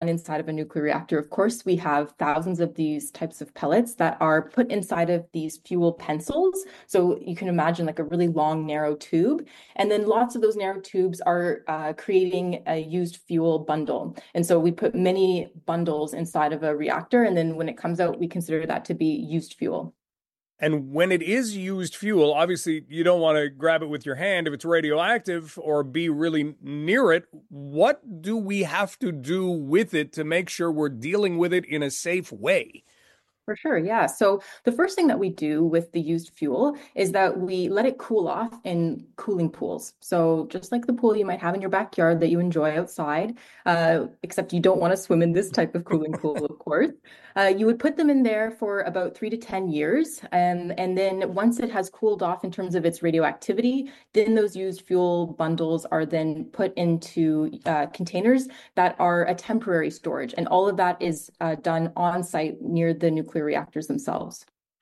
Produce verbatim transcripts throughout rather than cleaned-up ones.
inside of a nuclear reactor, of course, we have thousands of these types of pellets that are put inside of these fuel pencils. So you can imagine like a really long, narrow tube. And then lots of those narrow tubes are uh, creating a used fuel bundle. And so we put many bundles inside of a reactor. And then when it comes out, we consider that to be used fuel. And when it is used fuel, obviously you don't want to grab it with your hand if it's radioactive or be really near it. What do we have to do with it to make sure we're dealing with it in a safe way? For sure, yeah. So the first thing that we do with the used fuel is that we let it cool off in cooling pools. So just like the pool you might have in your backyard that you enjoy outside, uh, except you don't want to swim in this type of cooling pool, of course. Uh, you would put them in there for about three to ten years. Um, and then once it has cooled off in terms of its radioactivity, then those used fuel bundles are then put into uh, containers that are a temporary storage. And all of that is uh, done on site near the nuclear reactors themselves.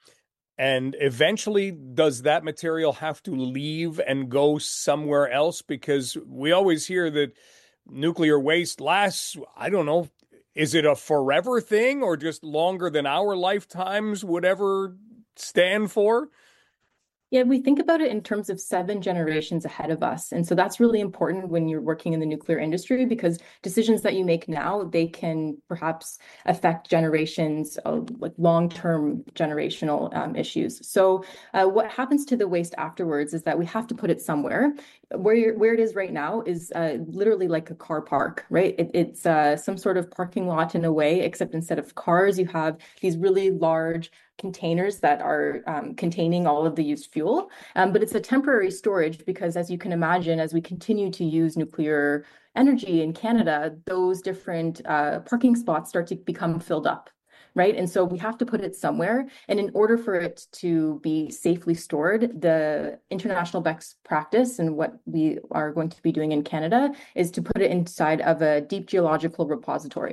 And eventually, does that material have to leave and go somewhere else? Because we always hear that nuclear waste lasts, I don't know, is it a forever thing or just longer than our lifetimes would ever stand for? Yeah, we think about it in terms of seven generations ahead of us. And so that's really important when you're working in the nuclear industry because decisions that you make now, they can perhaps affect generations of like long-term generational um, issues. So uh, what happens to the waste afterwards is that we have to put it somewhere. Where you're, where it is right now is uh, literally like a car park, right? It, it's uh, some sort of parking lot in a way, except instead of cars, you have these really large containers that are um, containing all of the used fuel. Um, but it's a temporary storage because, as you can imagine, as we continue to use nuclear energy in Canada, those different uh, parking spots start to become filled up. Right. And so we have to put it somewhere. And in order for it to be safely stored, the international best practice and what we are going to be doing in Canada is to put it inside of a deep geological repository.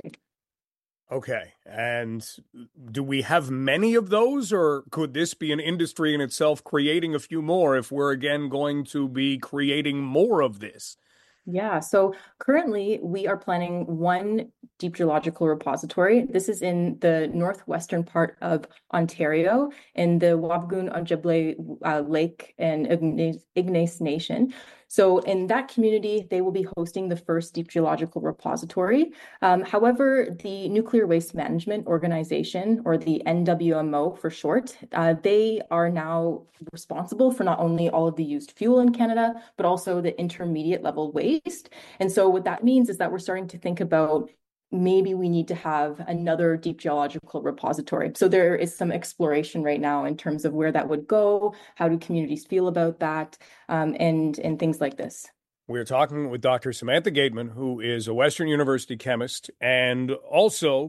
Okay. And do we have many of those, or could this be an industry in itself creating a few more if we're again going to be creating more of this? Yeah, so currently we are planning one deep geological repository. This is in the northwestern part of Ontario in the Wabigoon Ojibwe uh, Lake and Ignace, Ignace Nation. So in that community, they will be hosting the first deep geological repository. Um, however, the Nuclear Waste Management Organization, or the N W M O for short, uh, they are now responsible for not only all of the used fuel in Canada, but also the intermediate level waste. And so what that means is that we're starting to think about maybe we need to have another deep geological repository. So there is some exploration right now in terms of where that would go, how do communities feel about that, um, and, and things like this. We're talking with Doctor Samantha Gateman, who is a Western University chemist and also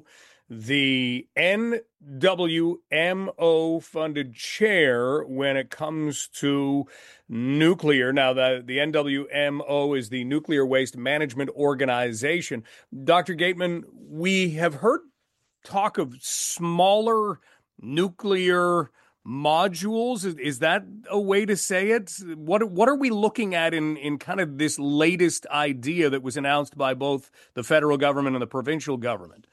the N W M O funded chair when it comes to nuclear. Now, the, the N W M O is the Nuclear Waste Management Organization. Doctor Gateman, we have heard talk of smaller nuclear modules. Is, is that a way to say it? What what are we looking at in, in kind of this latest idea that was announced by both the federal government and the provincial government?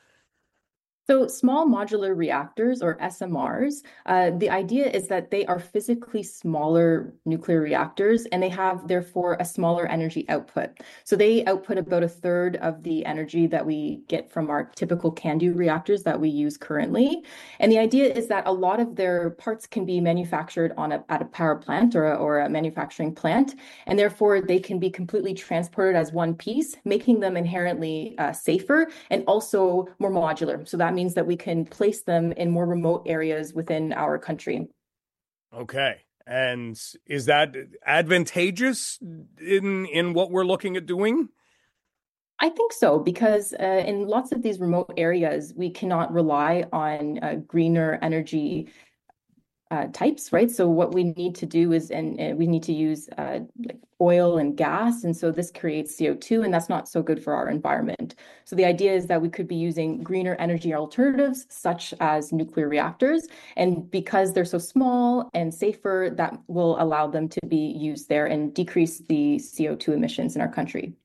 So small modular reactors, or S M Rs, uh, the idea is that they are physically smaller nuclear reactors and they have therefore a smaller energy output. So they output about a third of the energy that we get from our typical CANDU reactors that we use currently. And the idea is that a lot of their parts can be manufactured on a, at a power plant or a, or a manufacturing plant, and therefore they can be completely transported as one piece, making them inherently uh, safer and also more modular. So that means means that we can place them in more remote areas within our country. Okay. And is that advantageous in in what we're looking at doing? I think so, because uh, in lots of these remote areas, we cannot rely on uh, greener energy uh, types, right? So what we need to do is, and, and we need to use uh, like oil and gas. And so this creates C O two, and that's not so good for our environment. So the idea is that we could be using greener energy alternatives, such as nuclear reactors. And because they're so small and safer, that will allow them to be used there and decrease the C O two emissions in our country.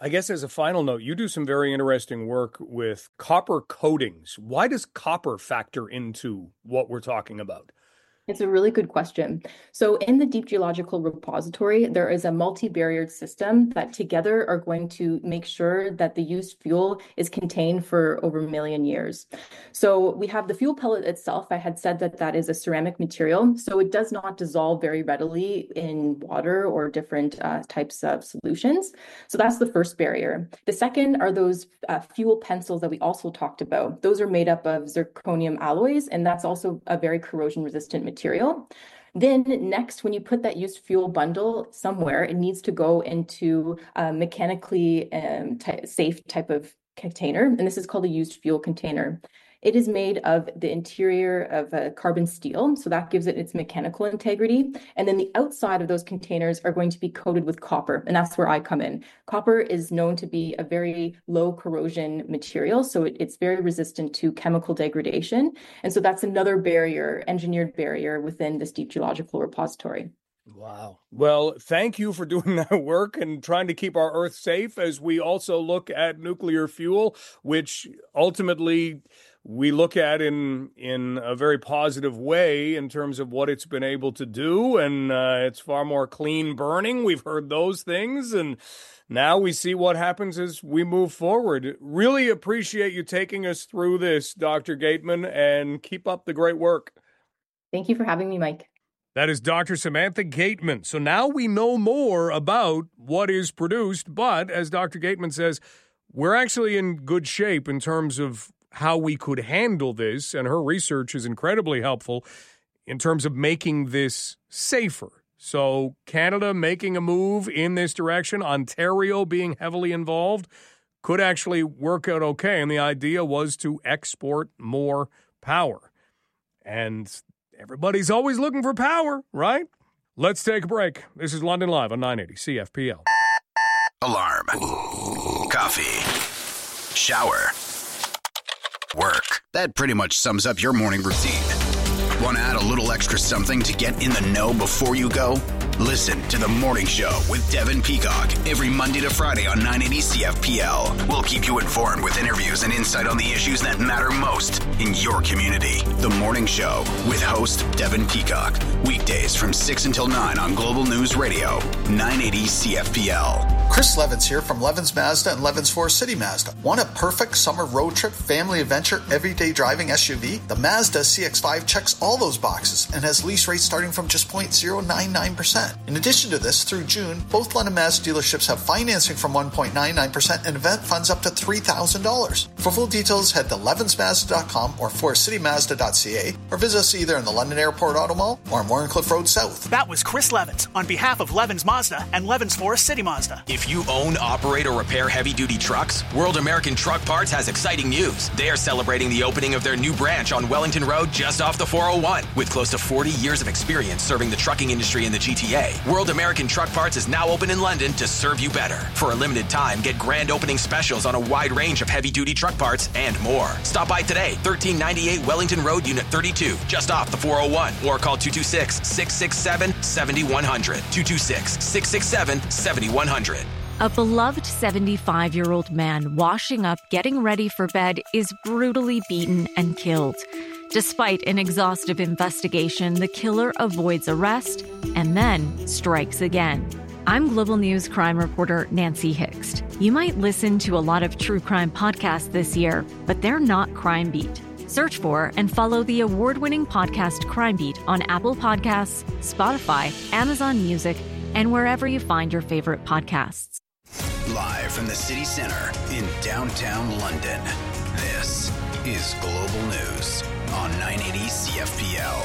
I guess as a final note, you do some very interesting work with copper coatings. Why does copper factor into what we're talking about? It's a really good question. So in the Deep Geological Repository, there is a multi-barriered system that together are going to make sure that the used fuel is contained for over a million years. So we have the fuel pellet itself. I had said that that is a ceramic material, so it does not dissolve very readily in water or different uh, types of solutions. So that's the first barrier. The second are those uh, fuel pencils that we also talked about. Those are made up of zirconium alloys, and that's also a very corrosion-resistant material. Material. Then next, when you put that used fuel bundle somewhere, it needs to go into a mechanically um, ty- safe type of container, and this is called a used fuel container. It is made of the interior of a carbon steel, so that gives it its mechanical integrity. And then the outside of those containers are going to be coated with copper, and that's where I come in. Copper is known to be a very low corrosion material, so it, it's very resistant to chemical degradation. And so that's another barrier, engineered barrier within this Deep Geological Repository. Wow. Well, thank you for doing that work and trying to keep our Earth safe as we also look at nuclear fuel, which ultimately we look at in in a very positive way in terms of what it's been able to do. And uh, it's far more clean burning. We've heard those things. And now we see what happens as we move forward. Really appreciate you taking us through this, Doctor Gateman, and keep up the great work. Thank you for having me, Mike. That is Doctor Samantha Gateman. So now we know more about what is produced, but as Doctor Gateman says, we're actually in good shape in terms of how we could handle this, and her research is incredibly helpful in terms of making this safer. So Canada making a move in this direction, Ontario being heavily involved, could actually work out okay, and the idea was to export more power. And everybody's always looking for power, right? Let's take a break. This is London Live on nine eighty C F P L. Alarm. Coffee. Shower. Work. That pretty much sums up your morning routine. Want to add a little extra something to get in the know before you go? Listen to The Morning Show with Devin Peacock every Monday to Friday on nine eighty C F P L. We'll keep you informed with interviews and insight on the issues that matter most in your community. The Morning Show with host Devin Peacock. Weekdays from six until nine on Global News Radio, nine eighty C F P L. Chris Levins here from Levins Mazda and Levins Forest City Mazda. Want a perfect summer road trip, family adventure, everyday driving S U V? The Mazda C X five checks all those boxes and has lease rates starting from just zero point zero nine nine percent. In addition to this, through June, both London Mazda dealerships have financing from one point nine nine percent and event funds up to three thousand dollars. For full details, head to levins mazda dot com or forest city mazda dot c a or visit us either in the London Airport Auto Mall or on Warrencliffe Road South. That was Chris Levins on behalf of Levins Mazda and Levins Forest City Mazda. If you own, operate, or repair heavy-duty trucks, World American Truck Parts has exciting news. They are celebrating the opening of their new branch on Wellington Road just off the four oh one. With close to forty years of experience serving the trucking industry in the G T A, World American Truck Parts is now open in London to serve you better. For a limited time, get grand opening specials on a wide range of heavy-duty truck parts and more. Stop by today, thirteen ninety-eight Wellington Road, Unit thirty-two, just off the four oh one, or call two two six, six six seven, seven one zero zero, two two six, six six seven, seven one zero zero. A beloved seventy-five-year-old man washing up, getting ready for bed, is brutally beaten and killed. Despite an exhaustive investigation, the killer avoids arrest and then strikes again. I'm Global News crime reporter Nancy Hixt. You might listen to a lot of true crime podcasts this year, but they're not Crime Beat. Search for and follow the award-winning podcast Crime Beat on Apple Podcasts, Spotify, Amazon Music, and wherever you find your favorite podcasts. Live from the city center in downtown London, this is Global News on nine eighty C F P L.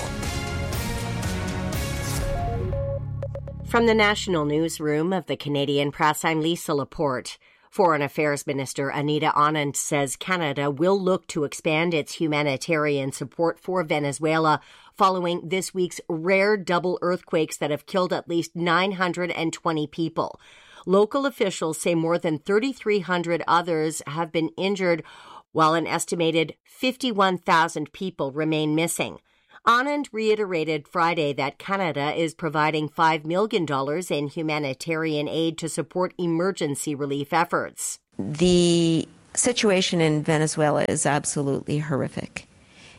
From the National Newsroom of the Canadian Press, I'm Lisa Laporte. Foreign Affairs Minister Anita Anand says Canada will look to expand its humanitarian support for Venezuela following this week's rare double earthquakes that have killed at least nine hundred twenty people. Local officials say more than thirty-three hundred others have been injured, while an estimated fifty-one thousand people remain missing. Anand reiterated Friday that Canada is providing five million dollars in humanitarian aid to support emergency relief efforts. The situation in Venezuela is absolutely horrific.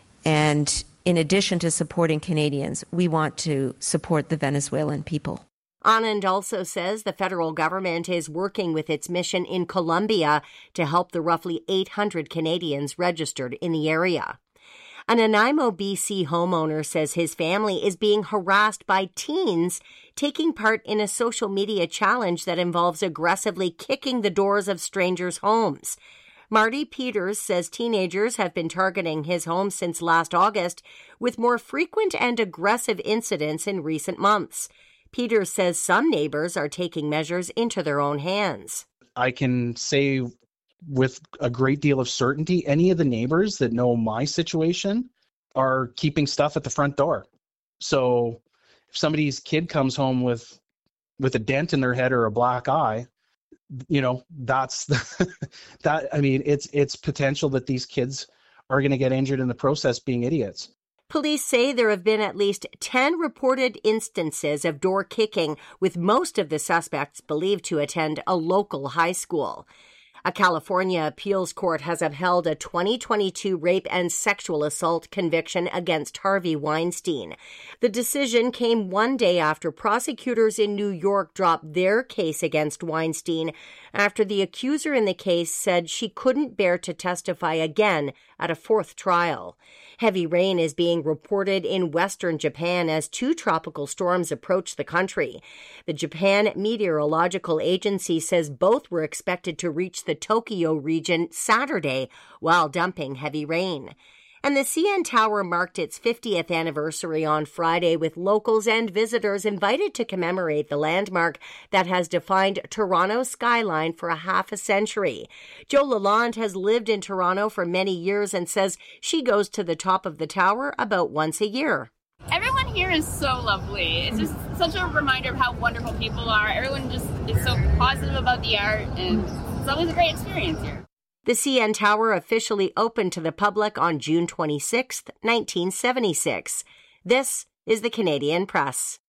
And in addition to supporting Canadians, we want to support the Venezuelan people. Anand also says the federal government is working with its mission in Colombia to help the roughly eight hundred Canadians registered in the area. An Nanaimo, B C homeowner says his family is being harassed by teens taking part in a social media challenge that involves aggressively kicking the doors of strangers' homes. Marty Peters says teenagers have been targeting his home since last August, with more frequent and aggressive incidents in recent months. Peters says some neighbors are taking measures into their own hands. I can say with a great deal of certainty, any of the neighbors that know my situation are keeping stuff at the front door. So if somebody's kid comes home with with a dent in their head or a black eye, you know, that's the, that. I mean, it's it's potential that these kids are going to get injured in the process being idiots. Police say there have been at least ten reported instances of door kicking, with most of the suspects believed to attend a local high school. A California appeals court has upheld a twenty twenty-two rape and sexual assault conviction against Harvey Weinstein. The decision came one day after prosecutors in New York dropped their case against Weinstein after the accuser in the case said she couldn't bear to testify again at a fourth trial. Heavy rain is being reported in western Japan as two tropical storms approach the country. The Japan Meteorological Agency says both were expected to reach the Tokyo region Saturday while dumping heavy rain. And the C N Tower marked its fiftieth anniversary on Friday, with locals and visitors invited to commemorate the landmark that has defined Toronto's skyline for a half a century. Jo Lalonde has lived in Toronto for many years and says she goes to the top of the tower about once a year. Everyone here is so lovely. It's just such a reminder of how wonderful people are. Everyone just is so positive about the art, and it's always a great experience here. The C N Tower officially opened to the public on June twenty-sixth, nineteen seventy-six. This is the Canadian Press.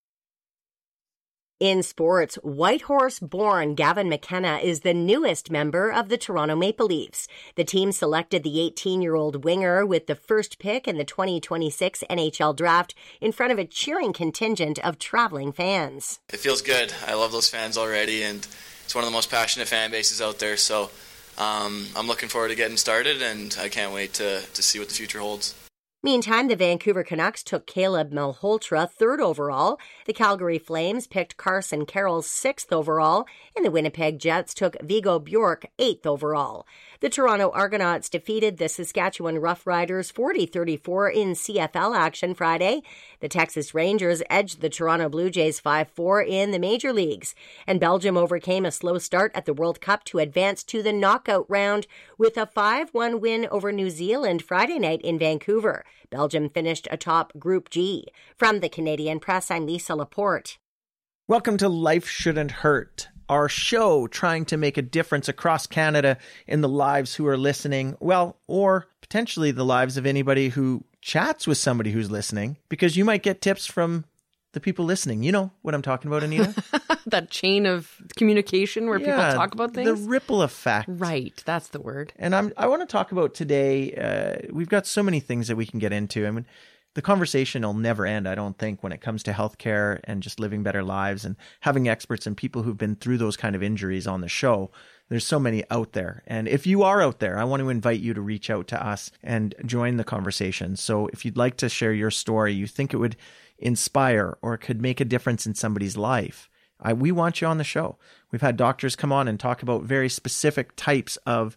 In sports, Whitehorse-born Gavin McKenna is the newest member of the Toronto Maple Leafs. The team selected the eighteen-year-old winger with the first pick in the twenty twenty-six N H L draft in front of a cheering contingent of traveling fans. It feels good. I love those fans already, and it's one of the most passionate fan bases out there, so um, I'm looking forward to getting started, and I can't wait to, to see what the future holds. Meantime, the Vancouver Canucks took Caleb Malhotra third overall. The Calgary Flames picked Carson Carroll sixth overall, and the Winnipeg Jets took Vigo Bjork eighth overall. The Toronto Argonauts defeated the Saskatchewan Roughriders forty thirty-four in C F L action Friday. The Texas Rangers edged the Toronto Blue Jays five four in the major leagues. And Belgium overcame a slow start at the World Cup to advance to the knockout round with a five one win over New Zealand Friday night in Vancouver. Belgium finished atop Group G. From the Canadian Press, I'm Lisa Laporte. Welcome to Life Shouldn't Hurt, our show trying to make a difference across Canada in the lives who are listening, well, or potentially the lives of anybody who chats with somebody who's listening, because you might get tips from the people listening. You know what I'm talking about, Anita? That chain of communication where yeah, people talk about things? The ripple effect. Right, that's the word. And I'm, I want to talk about today, uh, we've got so many things that we can get into. I mean, the conversation will never end, I don't think, when it comes to healthcare and just living better lives and having experts and people who've been through those kind of injuries on the show. There's so many out there. And if you are out there, I want to invite you to reach out to us and join the conversation. So if you'd like to share your story, you think it would inspire or could make a difference in somebody's life, I, we want you on the show. We've had doctors come on and talk about very specific types of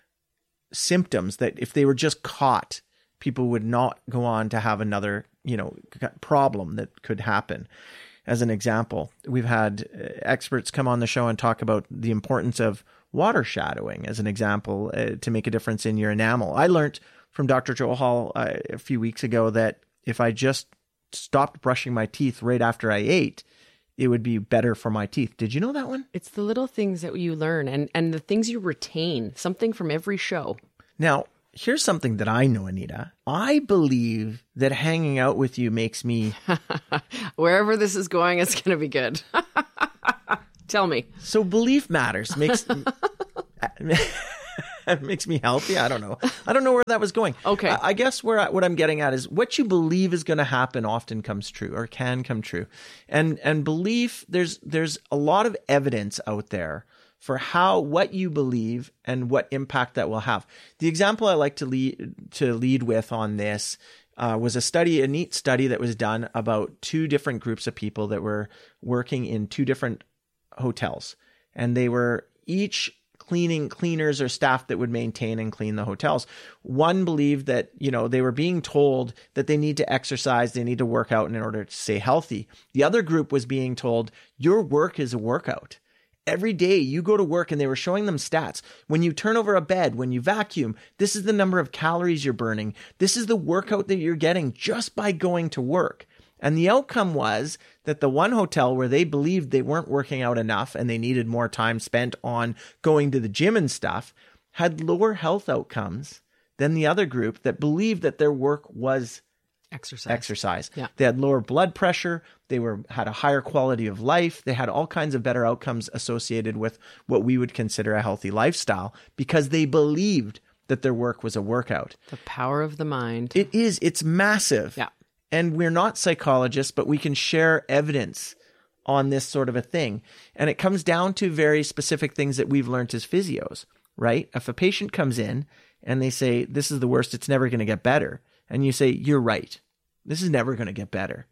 symptoms that if they were just caught, people would not go on to have another, you know, problem that could happen. As an example, we've had experts come on the show and talk about the importance of water shadowing as an example uh, to make a difference in your enamel. I learned from Doctor Joe Hall uh, a few weeks ago that if I just stopped brushing my teeth right after I ate, it would be better for my teeth. Did you know that one? It's the little things that you learn and, and the things you retain, something from every show. Now, here's something that I know, Anita. I believe that hanging out with you makes me... Wherever this is going, it's going to be good. Tell me. So belief matters. Makes... It makes me healthy. I don't know. I don't know where that was going. Okay. I, I guess where I, what I'm getting at is what you believe is going to happen often comes true or can come true. And and belief, there's there's a lot of evidence out there for how what you believe and what impact that will have. The example I like to lead to lead with on this uh, was a study, a neat study that was done about two different groups of people that were working in two different hotels, and they were each cleaning cleaners or staff that would maintain and clean the hotels. One believed that, you know, they were being told that they need to exercise, they need to work out in order to stay healthy. The other group was being told, your work is a workout. Every day you go to work, and they were showing them stats. When you turn over a bed, when you vacuum, this is the number of calories you're burning. This is the workout that you're getting just by going to work. And the outcome was that the one hotel where they believed they weren't working out enough and they needed more time spent on going to the gym and stuff had lower health outcomes than the other group that believed that their work was exercise. Exercise. Yeah. They had lower blood pressure. They were had a higher quality of life. They had all kinds of better outcomes associated with what we would consider a healthy lifestyle because they believed that their work was a workout. The power of the mind. It is. It's massive. Yeah. And we're not psychologists, but we can share evidence on this sort of a thing. And it comes down to very specific things that we've learned as physios, right? If a patient comes in and they say, this is the worst, it's never going to get better. And you say, you're right. This is never going to get better.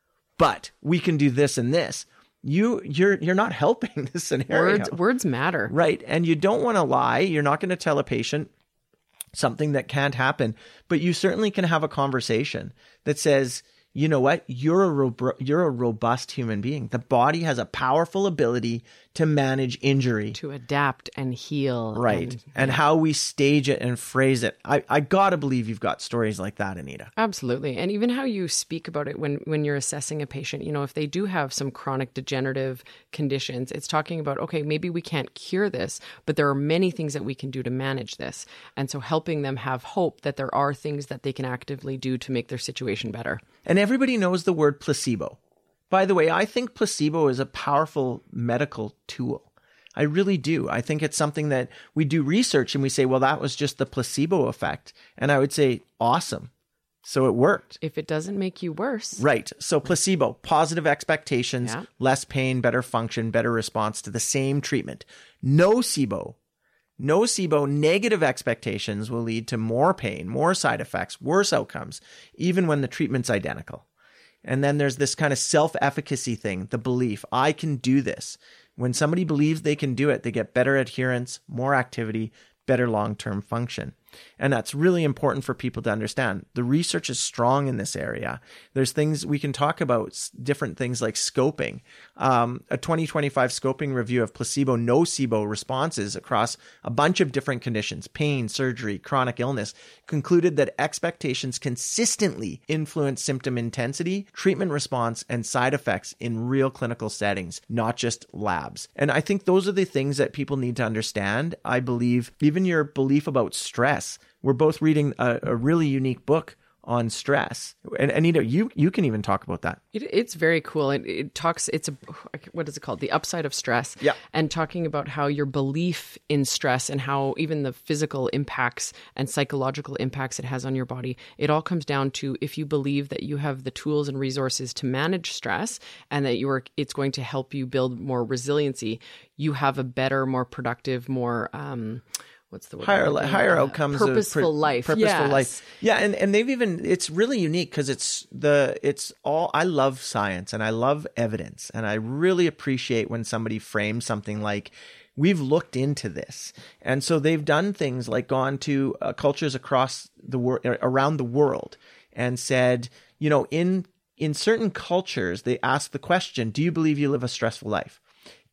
But we can do this and this. You, you're, you're not helping this scenario. Words, words matter. Right. And you don't want to lie. You're not going to tell a patient something that can't happen, but you certainly can have a conversation that says, you know what, you're a ro- you're a robust human being. The body has a powerful ability to manage injury, to adapt and heal. Right. And, and how we stage it and phrase it. I, I got to believe you've got stories like that, Anita. Absolutely. And even how you speak about it when, when you're assessing a patient, you know, if they do have some chronic degenerative conditions, it's talking about, okay, maybe we can't cure this, but there are many things that we can do to manage this. And so helping them have hope that there are things that they can actively do to make their situation better. And everybody knows the word placebo. By the way, I think placebo is a powerful medical tool. I really do. I think it's something that we do research and we say, well, that was just the placebo effect. And I would say, awesome. So it worked. If it doesn't make you worse. Right. So placebo, positive expectations, Yeah. less pain, better function, better response to the same treatment. Nocebo. Nocebo, negative expectations will lead to more pain, more side effects, worse outcomes, even when the treatment's identical. And then there's this kind of self-efficacy thing, the belief, I can do this. When somebody believes they can do it, they get better adherence, more activity, better long-term function. And that's really important for people to understand. The research is strong in this area. There's things we can talk about, different things like scoping. Um, a twenty twenty-five scoping review of placebo nocebo responses across a bunch of different conditions, pain, surgery, chronic illness, concluded that expectations consistently influence symptom intensity, treatment response, and side effects in real clinical settings, not just labs. And I think those are the things that people need to understand. I believe even your belief about stress. We're both reading a, a really unique book on stress. And Anita, you you can even talk about that. It, it's very cool. It, it talks, it's a, what is it called? The Upside of Stress. Yeah. And talking about how your belief in stress and how even the physical impacts and psychological impacts it has on your body, it all comes down to if you believe that you have the tools and resources to manage stress and that you are, it's going to help you build more resiliency, you have a better, more productive, more, um, what's the word? Higher, higher outcomes, purposeful of pr- life, purposeful yes. life. Yeah, and and they've even it's really unique because it's the it's all. I love science and I love evidence, and I really appreciate when somebody frames something like, we've looked into this, and so they've done things like gone to uh, cultures across the world, around the world, and said, you know, in in certain cultures, they ask the question, do you believe you live a stressful life?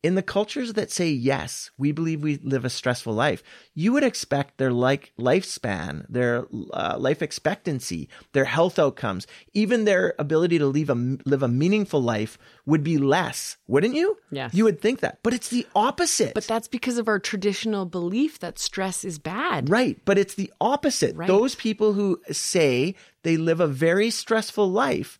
in the cultures that say, yes, we believe we live a stressful life, you would expect their like lifespan, their uh, life expectancy, their health outcomes, even their ability to live a, live a meaningful life would be less, wouldn't you? Yes. You would think that, but it's the opposite. But that's because of our traditional belief that stress is bad. Right, but it's the opposite. Right. Those people who say they live a very stressful life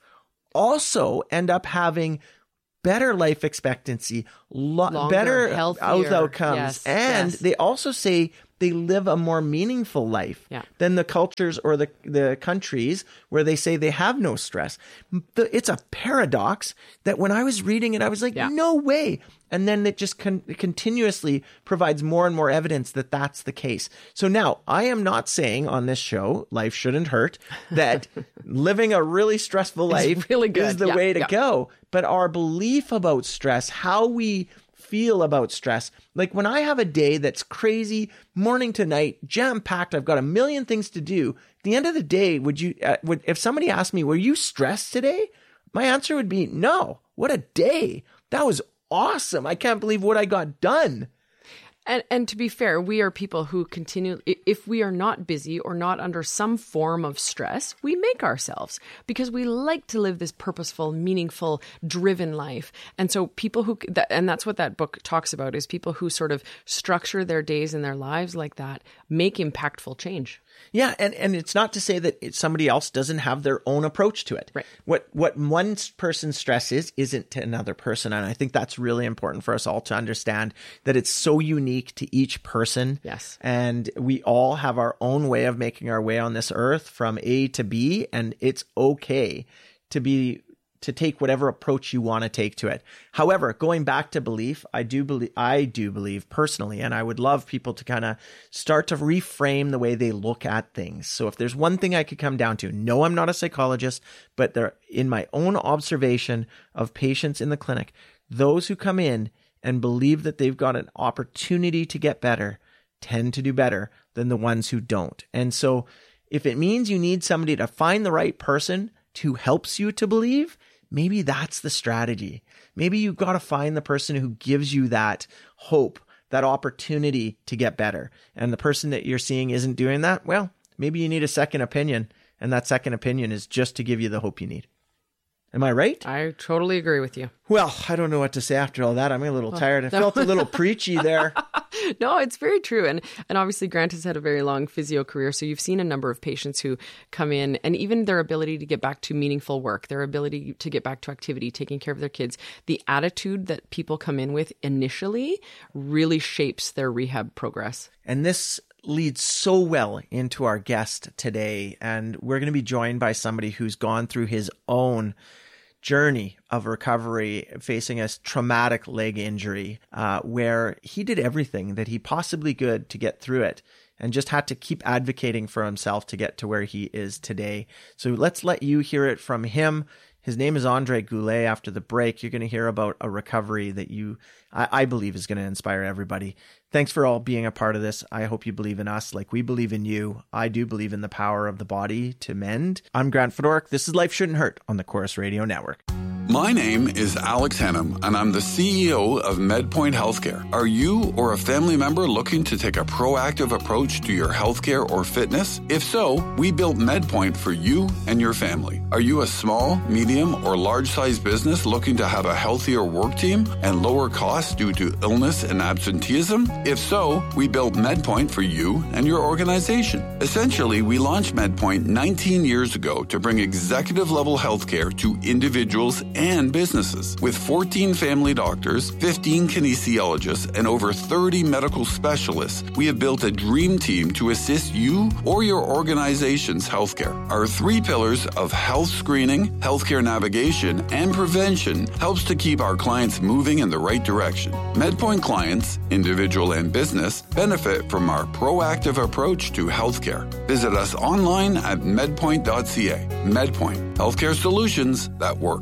also end up having better life expectancy, lo- Longer, better healthier. health outcomes, Yes, and yes. they also say they live a more meaningful life Yeah. than the cultures or the, the countries where they say they have no stress. The, it's a paradox that when I was reading it, I was like, Yeah. no way. And then it just con- continuously provides more and more evidence that that's the case. So now I am not saying on this show, life shouldn't hurt, that living a really stressful life really good. is the Yeah, way to yeah. go. But our belief about stress, how we feel about stress, like when I have a day that's crazy, morning to night, jam packed, I've got a million things to do. At the end of the day, would you, uh, would, if somebody asked me, were you stressed today? My answer would be no. What a day. That was awesome. I can't believe what I got done. And and to be fair, we are people who continue, if we are not busy or not under some form of stress, we make ourselves because we like to live this purposeful, meaningful, driven life. And so people who, that, and that's what that book talks about, is people who sort of structure their days and their lives like that, make impactful change. Yeah, and, and it's not to say that it, somebody else doesn't have their own approach to it. Right. What what one person's stress is, isn't to another person. And I think that's really important for us all to understand, that it's so unique to each person. Yes. And we all have our own way of making our way on this earth from A to B, and it's okay to be to take whatever approach you want to take to it. However, going back to belief, I do believe, I do believe personally, and I would love people to kind of start to reframe the way they look at things. So if there's one thing I could come down to, no, I'm not a psychologist, but there, in my own observation of patients in the clinic, those who come in and believe that they've got an opportunity to get better tend to do better than the ones who don't. And so if it means you need somebody to find the right person who helps you to believe, maybe that's the strategy. Maybe you've got to find the person who gives you that hope, that opportunity to get better. And the person that you're seeing isn't doing that. Well, maybe you need a second opinion. And that second opinion is just to give you the hope you need. Am I right? I totally agree with you. Well, I don't know what to say after all that. I'm a little tired. I felt a little preachy there. No, it's very true. And and obviously Grant has had a very long physio career. So you've seen a number of patients who come in, and even their ability to get back to meaningful work, their ability to get back to activity, taking care of their kids, the attitude that people come in with initially really shapes their rehab progress. And this leads so well into our guest today. And we're going to be joined by somebody who's gone through his own journey of recovery, facing a traumatic leg injury, uh, where he did everything that he possibly could to get through it and just had to keep advocating for himself to get to where he is today. So let's let you hear it from him. His name is Andre Goulet. After the break, you're going to hear about a recovery that you, I, I believe, is going to inspire everybody. Thanks for all being a part of this. I hope you believe in us like we believe in you. I do believe in the power of the body to mend. I'm Grant Fedoruk. This is Life Shouldn't Hurt on the Chorus Radio Network. My name is Alex Hennum, and I'm the C E O of MedPoint Healthcare. Are you or a family member looking to take a proactive approach to your healthcare or fitness? If so, we built MedPoint for you and your family. Are you a small, medium, or large-sized business looking to have a healthier work team and lower costs due to illness and absenteeism? If so, we built MedPoint for you and your organization. Essentially, we launched MedPoint nineteen years ago to bring executive-level healthcare to individuals and businesses. With fourteen family doctors, fifteen kinesiologists, and over thirty medical specialists, we have built a dream team to assist you or your organization's healthcare. Our three pillars of health screening, healthcare navigation, and prevention helps to keep our clients moving in the right direction. MedPoint clients, individual and business, benefit from our proactive approach to healthcare. Visit us online at medpoint dot c a. MedPoint, healthcare solutions that work.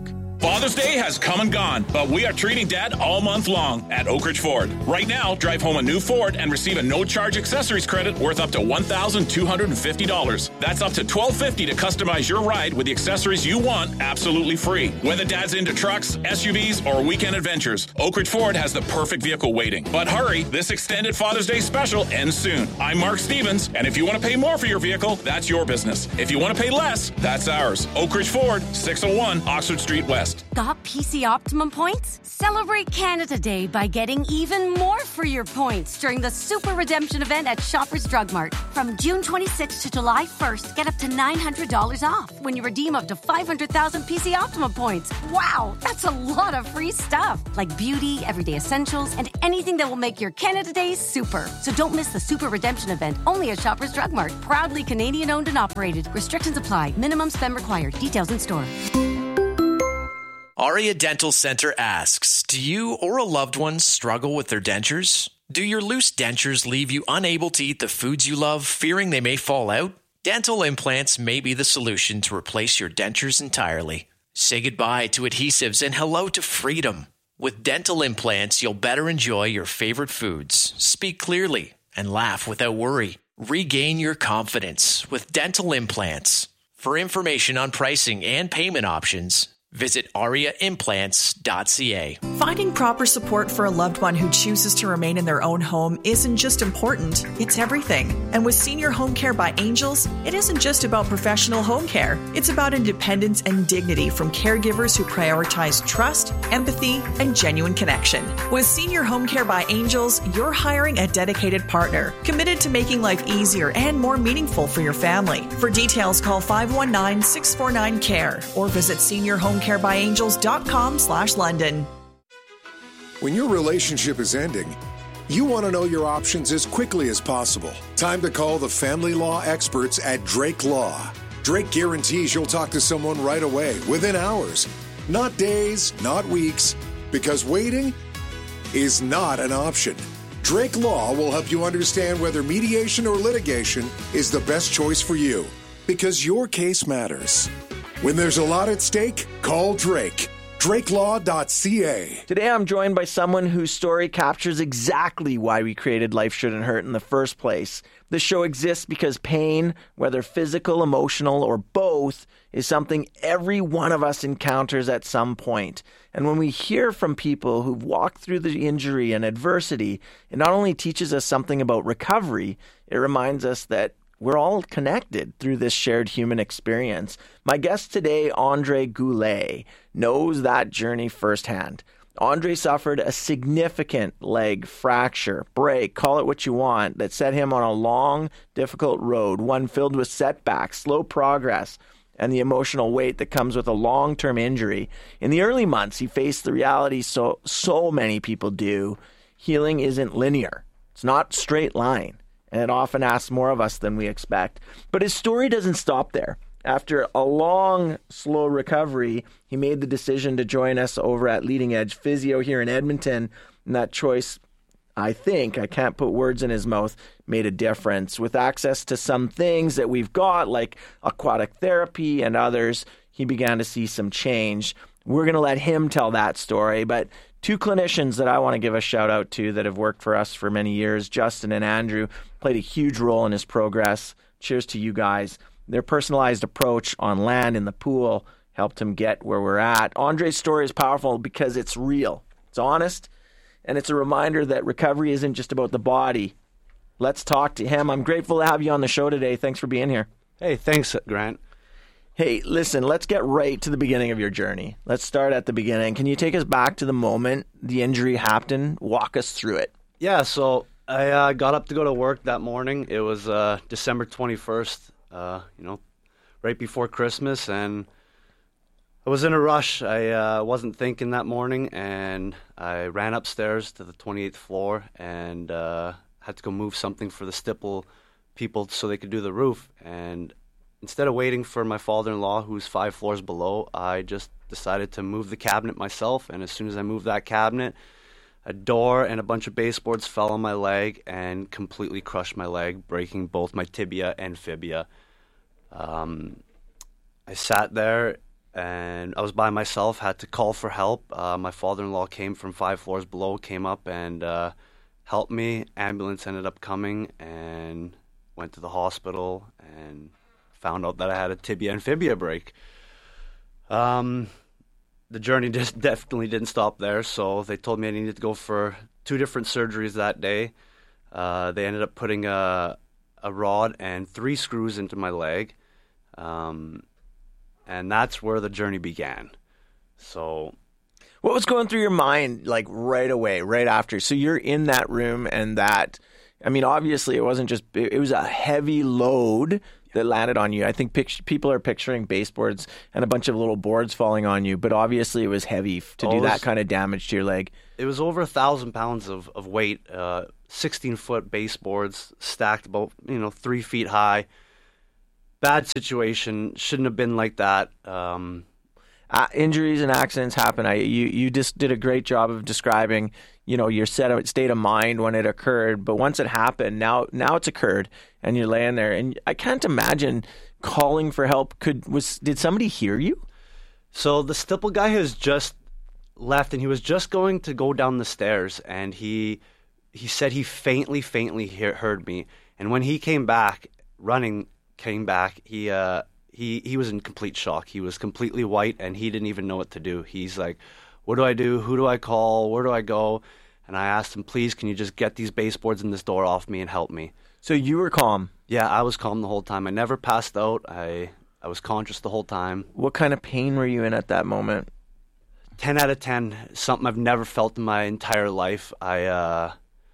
Father's Day has come and gone, but we are treating Dad all month long at Oak Ridge Ford. Right now, drive home a new Ford and receive a no-charge accessories credit worth up to one thousand two hundred fifty dollars. That's up to twelve fifty to customize your ride with the accessories you want absolutely free. Whether Dad's into trucks, S U Vs, or weekend adventures, Oak Ridge Ford has the perfect vehicle waiting. But hurry, this extended Father's Day special ends soon. I'm Mark Stevens, and if you want to pay more for your vehicle, that's your business. If you want to pay less, that's ours. Oak Ridge Ford, six oh one Oxford Street West. Got P C Optimum points? Celebrate Canada Day by getting even more for your points during the Super Redemption event at Shoppers Drug Mart. From June twenty-sixth to July first, get up to nine hundred dollars off when you redeem up to five hundred thousand P C Optimum points. Wow, that's a lot of free stuff, like beauty, everyday essentials, and anything that will make your Canada Day super. So don't miss the Super Redemption event, only at Shoppers Drug Mart. Proudly Canadian owned and operated. Restrictions apply. Minimum spend required. Details in store. Aria Dental Center asks, do you or a loved one struggle with their dentures? Do your loose dentures leave you unable to eat the foods you love, fearing they may fall out? Dental implants may be the solution to replace your dentures entirely. Say goodbye to adhesives and hello to freedom. With dental implants, you'll better enjoy your favorite foods, speak clearly, and laugh without worry. Regain your confidence with dental implants. For information on pricing and payment options, visit aria implants dot c a. Finding proper support for a loved one who chooses to remain in their own home isn't just important, it's everything. And with Senior Home Care by Angels, it isn't just about professional home care. It's about independence and dignity from caregivers who prioritize trust, empathy, and genuine connection. With Senior Home Care by Angels, you're hiring a dedicated partner, committed to making life easier and more meaningful for your family. For details, call five one nine, six four nine, C A R E or visit senior home care by angels dot com slash London. When your relationship is ending, you want to know your options as quickly as possible. Time to call the family law experts at Drake Law. Drake guarantees you'll talk to someone right away, within hours. Not days, not weeks, because waiting is not an option. Drake Law will help you understand whether mediation or litigation is the best choice for you, because your case matters. When there's a lot at stake, call Drake. drake law dot c a. Today I'm joined by someone whose story captures exactly why we created Life Shouldn't Hurt in the first place. This show exists because pain, whether physical, emotional, or both, is something every one of us encounters at some point. And when we hear from people who've walked through the injury and adversity, it not only teaches us something about recovery, it reminds us that we're all connected through this shared human experience. My guest today, Andre Goulet, knows that journey firsthand. Andre suffered a significant leg fracture, break, call it what you want, that set him on a long, difficult road, one filled with setbacks, slow progress, and the emotional weight that comes with a long-term injury. In the early months, he faced the reality so so many people do. Healing isn't linear. It's not straight line. And it often asks more of us than we expect. But his story doesn't stop there. After a long, slow recovery, he made the decision to join us over at Leading Edge Physio here in Edmonton. And that choice, I think, I can't put words in his mouth, made a difference. With access to some things that we've got, like aquatic therapy and others, he began to see some change. We're going to let him tell that story, but two clinicians that I want to give a shout out to that have worked for us for many years, Justin and Andrew, played a huge role in his progress. Cheers to you guys. Their personalized approach on land in the pool helped him get where we're at. Andre's story is powerful because it's real. It's honest, and it's a reminder that recovery isn't just about the body. Let's talk to him. I'm grateful to have you on the show today. Thanks for being here. Hey, thanks, Grant. Hey, listen, let's get right to the beginning of your journey. Let's start at the beginning. Can you take us back to the moment the injury happened? Walk us through it. Yeah, so I uh, got up to go to work that morning. It was uh, December twenty-first, uh, you know, right before Christmas, and I was in a rush. I uh, wasn't thinking that morning, and I ran upstairs to the twenty-eighth floor and uh, had to go move something for the stipple people so they could do the roof. And instead of waiting for my father-in-law, who's five floors below, I just decided to move the cabinet myself. And as soon as I moved that cabinet, a door and a bunch of baseboards fell on my leg and completely crushed my leg, breaking both my tibia and fibia. Um, I sat there and I was by myself, had to call for help. Uh, my father-in-law came from five floors below, came up and uh, helped me. Ambulance ended up coming and went to the hospital and found out that I had a tibia and fibia break. Um, the journey just definitely didn't stop there, so they told me I needed to go for two different surgeries that day. Uh, they ended up putting a, a rod and three screws into my leg. Um, and that's where the journey began. So what was going through your mind like right away, right after? So you're in that room and that, I mean, obviously it wasn't just, it was a heavy load that landed on you. I think pict- people are picturing baseboards and a bunch of little boards falling on you, but obviously it was heavy to do Oh, it that was- kind of damage to your leg. it was over a thousand pounds of, of weight, uh, sixteen foot baseboards stacked about, you know, three feet high. Bad situation. Shouldn't have been like that. Um, Uh, injuries and accidents happen. I you you just did a great job of describing, you know, your set of, state of mind when it occurred. But once it happened, now now it's occurred, and you're laying there, and I can't imagine calling for help. Could was did somebody hear you? So the stipple guy has just left, and he was just going to go down the stairs, and he he said he faintly, faintly hear, heard me. And when he came back, running, came back, he uh he he was in complete shock. He was completely white, and he didn't even know what to do. He's like, "What do I do? Who do I call? Where do I go?" And I asked him, "Please, can you just get these baseboards and this door off me and help me?" So you were calm. Yeah, I was calm the whole time. I never passed out. I I was conscious the whole time. What kind of pain were you in at that moment? ten out of ten. Something I've never felt in my entire life. I uh,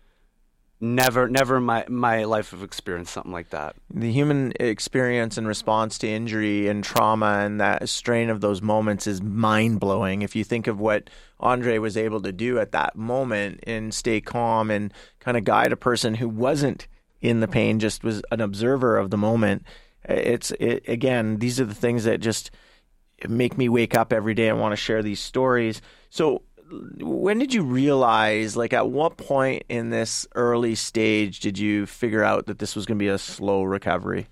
never, never in my, my life have experienced something like that. The human experience and response to injury and trauma and that strain of those moments is mind-blowing. If you think of what Andre was able to do at that moment and stay calm and kind of guide a person who wasn't in the pain, just was an observer of the moment. It's it, again, these are the things that just make me wake up every day and want to share these stories. So when did you realize, like at what point in this early stage did you figure out that this was going to be a slow recovery?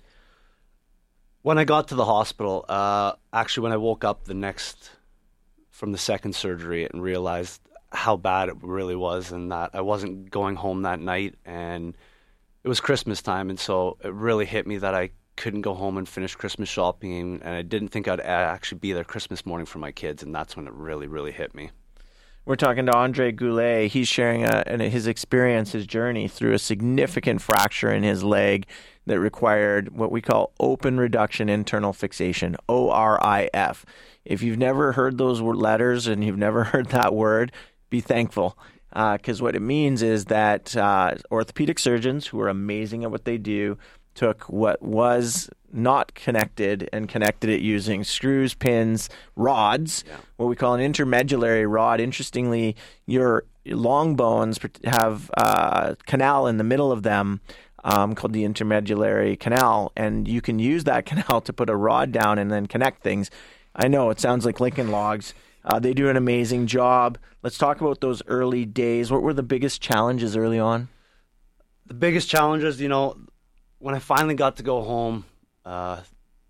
When I got to the hospital, uh, actually when I woke up the next, from the second surgery and realized how bad it really was and that I wasn't going home that night, and it was Christmas time, and so it really hit me that I couldn't go home and finish Christmas shopping, and I didn't think I'd actually be there Christmas morning for my kids, and that's when it really, really hit me. We're talking to Andre Goulet. He's sharing a, his experience, his journey through a significant fracture in his leg that required what we call open reduction internal fixation, O R I F. If you've never heard those letters and you've never heard that word, be thankful, because uh, what it means is that uh, orthopedic surgeons, who are amazing at what they do, took what was not connected and connected it using screws, pins, rods, yeah. what we call an intermedullary rod. Interestingly, your long bones have a canal in the middle of them um, called the intermedullary canal, and you can use that canal to put a rod down and then connect things. I know it sounds like Lincoln Logs. Uh, they do an amazing job. Let's talk about those early days. What were the biggest challenges early on? The biggest challenges, you know, when I finally got to go home, uh,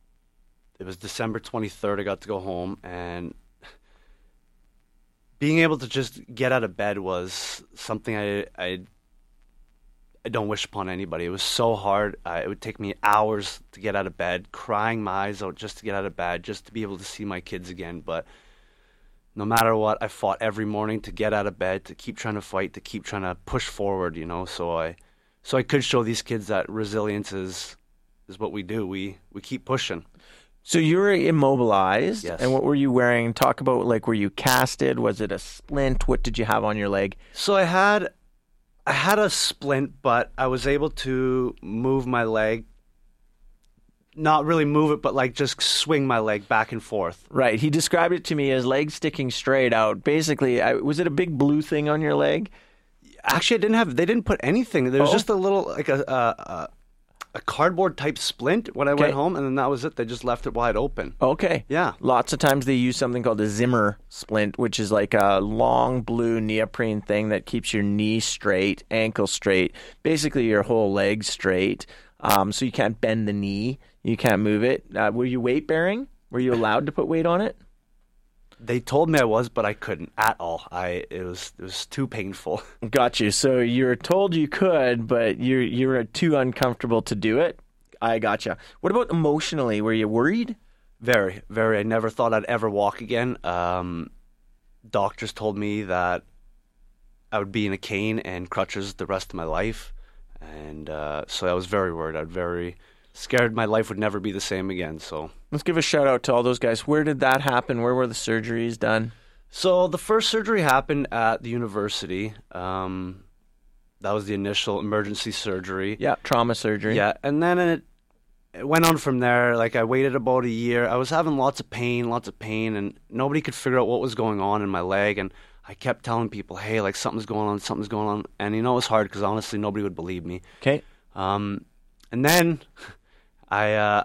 it was December twenty-third, I got to go home, and being able to just get out of bed was something I I, I don't wish upon anybody. It was so hard. Uh, it would take me hours to get out of bed, crying my eyes out just to get out of bed, just to be able to see my kids again. But no matter what, I fought every morning to get out of bed, to keep trying to fight, to keep trying to push forward, you know, so I... So I could show these kids that resilience is is what we do. We we keep pushing. So you were immobilized. Yes. And what were you wearing? Talk about, like, were you casted? Was it a splint? What did you have on your leg? So I had I had a splint, but I was able to move my leg. Not really move it, but like just swing my leg back and forth. Right. He described it to me as legs sticking straight out. Basically, I, was it a big blue thing on your leg? Actually, I didn't have. They didn't put anything. There was oh. just a little, like a a, a cardboard type splint when I okay. went home, and then that was it. They just left it wide open. Okay. Yeah. Lots of times they use something called a Zimmer splint, which is like a long blue neoprene thing that keeps your knee straight, ankle straight, basically your whole leg straight. Um, so you can't bend the knee, you can't move it. Uh, were you weight bearing? Were you allowed to put weight on it? They told me I was, but I couldn't at all. I it was it was too painful. Got you. So you were told you could, but you you were too uncomfortable to do it. I gotcha. What about emotionally? Were you worried? Very, very. I never thought I'd ever walk again. Um, doctors told me that I would be in a cane and crutches the rest of my life, and uh, so I was very worried. I was very scared my life would never be the same again. So let's give a shout out to all those guys. Where did that happen? Where were the surgeries done? So the first surgery happened at the university. Um, that was the initial emergency surgery. Yeah, trauma surgery. Yeah, and then it, it went on from there. Like, I waited about a year. I was having lots of pain, lots of pain, and nobody could figure out what was going on in my leg. And I kept telling people, hey, like, something's going on, something's going on. And, you know, it was hard because, honestly, nobody would believe me. Okay. Um, and then I, uh,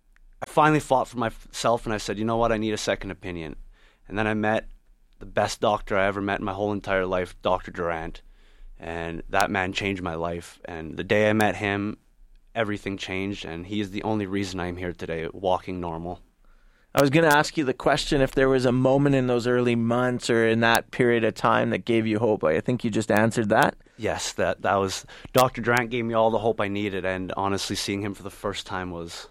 I finally fought for myself, and I said, you know what, I need a second opinion. And then I met the best doctor I ever met in my whole entire life, Doctor Durant. And that man changed my life. And the day I met him, everything changed, and he is the only reason I'm here today, walking normal. I was going to ask you the question if there was a moment in those early months or in that period of time that gave you hope. I think you just answered that. Yes, that, that was, Doctor Durant gave me all the hope I needed, and honestly, seeing him for the first time was,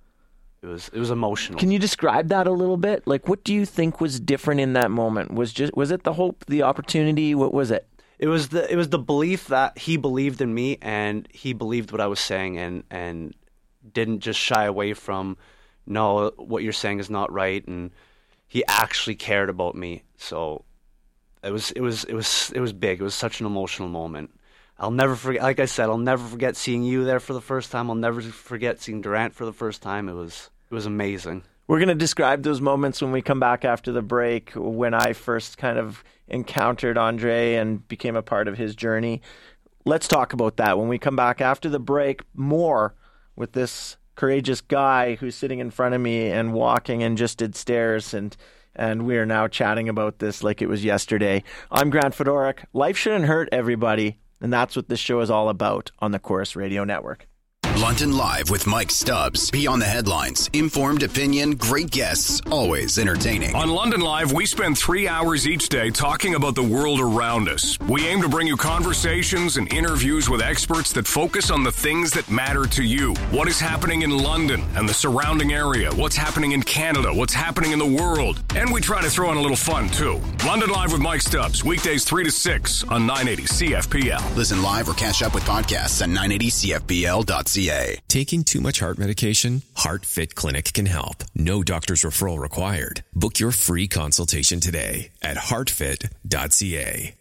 it was, it was emotional. Can you describe that a little bit? Like, what do you think was different in that moment? Was just, was it the hope, the opportunity? What was it? It was the it was the belief that he believed in me, and he believed what I was saying, and and didn't just shy away from, no, what you're saying is not right, and he actually cared about me. So it was it was it was it was big. It was such an emotional moment. I'll never forget. Like I said, I'll never forget seeing you there for the first time. I'll never forget seeing Durant for the first time. It was it was amazing. We're going to describe those moments when we come back after the break, when I first kind of encountered Andre and became a part of his journey. Let's talk about that when we come back after the break, more with this courageous guy who's sitting in front of me and walking and just did stairs, and and we are now chatting about this like it was yesterday. I'm Grant Fedoruk. Life shouldn't hurt everybody, and that's what this show is all about on the Corus Radio Network. London Live with Mike Stubbs. Beyond the headlines, informed opinion, great guests, always entertaining. On London Live, we spend three hours each day talking about the world around us. We aim to bring you conversations and interviews with experts that focus on the things that matter to you. What is happening in London and the surrounding area? What's happening in Canada? What's happening in the world? And we try to throw in a little fun, too. London Live with Mike Stubbs, weekdays three to six on nine eighty C F P L. Listen live or catch up with podcasts at nine eighty C F P L dot C A. Taking too much heart medication? HeartFit Clinic can help. No doctor's referral required. Book your free consultation today at heart fit dot C A.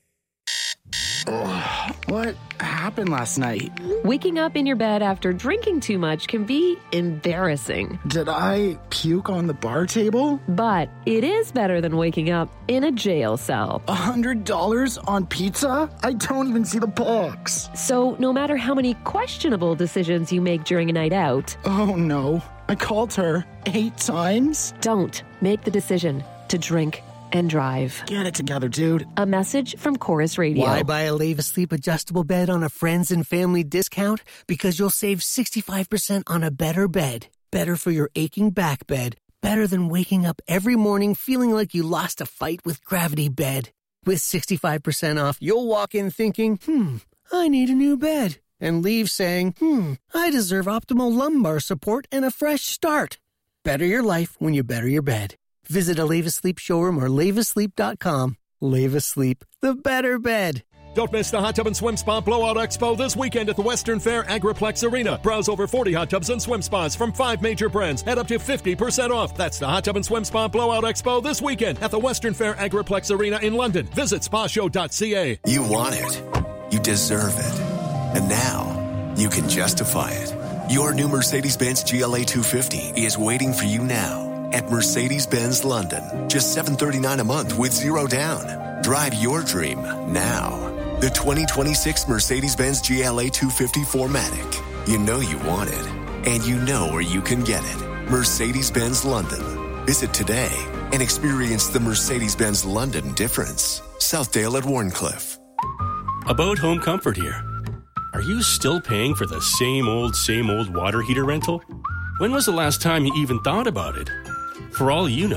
Oh, what happened last night? Waking up in your bed after drinking too much can be embarrassing. Did I puke on the bar table? But it is better than waking up in a jail cell. A hundred dollars on pizza? I don't even see the box. So no matter how many questionable decisions you make during a night out... Oh no, I called her eight times? Don't make the decision to drink and drive. Get it together, dude. A message from Corus Radio. Why buy a Leva Sleep adjustable bed on a friends and family discount? Because you'll save sixty-five percent on a better bed. Better for your aching back bed. Better than waking up every morning feeling like you lost a fight with Gravity Bed. With sixty-five percent off, you'll walk in thinking, hmm, I need a new bed. And leave saying, hmm, I deserve optimal lumbar support and a fresh start. Better your life when you better your bed. Visit a Leva Sleep showroom or leva sleep dot com. Leva Sleep, the better bed. Don't miss the Hot Tub and Swim Spa Blowout Expo this weekend at the Western Fair Agriplex Arena. Browse over forty hot tubs and swim spas from five major brands at up to fifty percent off. That's the Hot Tub and Swim Spa Blowout Expo this weekend at the Western Fair Agriplex Arena in London. Visit spa show dot C A. You want it. You deserve it. And now, you can justify it. Your new Mercedes-Benz G L A two fifty is waiting for you now at Mercedes-Benz London. Just seven hundred thirty-nine dollars a month with zero down. Drive your dream now. The twenty twenty-six Mercedes-Benz G L A two fifty four matic. You know you want it, and you know where you can get it. Mercedes-Benz London. Visit today and experience the Mercedes-Benz London difference. Southdale at Warncliffe. About home comfort here. Are you still paying for the same old, same old water heater rental? When was the last time you even thought about it? For all you know,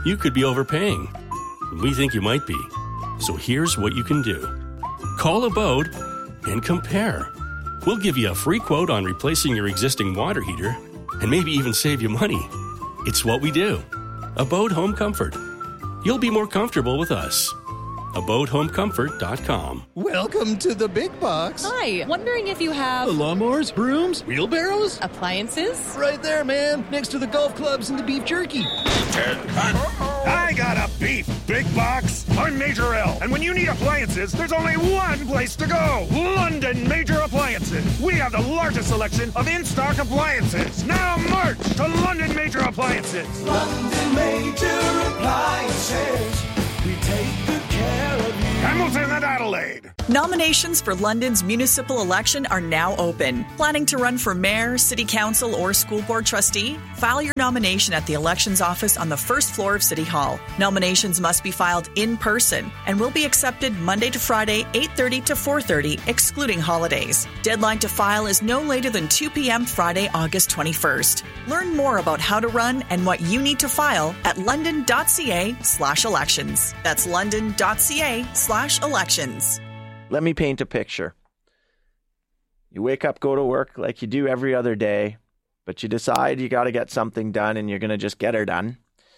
you could be overpaying. We think you might be. So here's what you can do. Call Abode and compare. We'll give you a free quote on replacing your existing water heater and maybe even save you money. It's what we do. Abode Home Comfort. You'll be more comfortable with us. abode home comfort dot com. Welcome to the big box. Hi, wondering if you have... lawnmowers, brooms, wheelbarrows? Appliances? Right there, man. Next to the golf clubs and the beef jerky. I got a beef big box. I'm Major L. And when you need appliances, there's only one place to go. London Major Appliances. We have the largest selection of in-stock appliances. Now march to London Major Appliances. London Major Appliances. We take good care of you. Hamilton and Adelaide. Nominations for London's municipal election are now open. Planning to run for mayor, city council, or school board trustee? File your nomination at the elections office on the first floor of City Hall. Nominations must be filed in person and will be accepted Monday to Friday, eight thirty to four thirty, excluding holidays. Deadline to file is no later than two p.m. Friday, August twenty-first. Learn more about how to run and what you need to file at london.ca slash elections. That's london.ca slash elections. Let me paint a picture. You wake up, go to work like you do every other day, but you decide you got to get something done and you're going to just get her done.